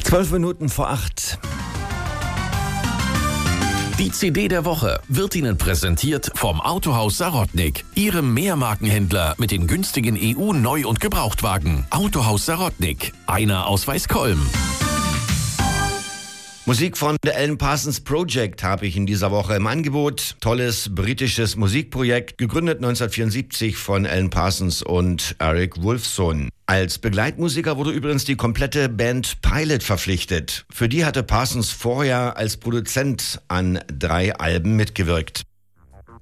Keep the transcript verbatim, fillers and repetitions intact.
Zwölf Minuten vor acht. Die C D der Woche wird Ihnen präsentiert vom Autohaus Sarotnik, Ihrem Mehrmarkenhändler mit den günstigen E U-Neu- und Gebrauchtwagen. Autohaus Sarotnik, einer aus Weißkolm. Musik von The Alan Parsons Project habe ich in dieser Woche im Angebot. Tolles britisches Musikprojekt, gegründet neunzehnhundertvierundsiebzig von Alan Parsons und Eric Wolfson. Als Begleitmusiker wurde übrigens die komplette Band Pilot verpflichtet. Für die hatte Parsons vorher als Produzent an drei Alben mitgewirkt.